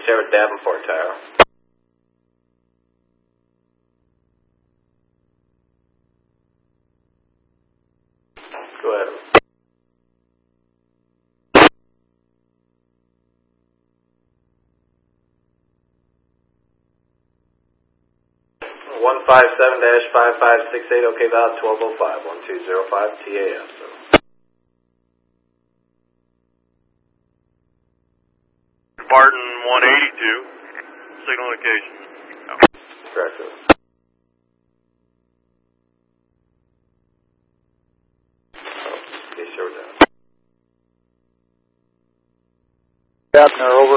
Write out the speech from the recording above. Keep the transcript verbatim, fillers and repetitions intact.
share with Davenport Tower. Go ahead. one five seven dash five five six eight, okay, valid twelve oh five, one two zero five T A F. So. Barton one eighty-two, signal location. Oh. Correct. Oh, okay, sure down. Abner, over.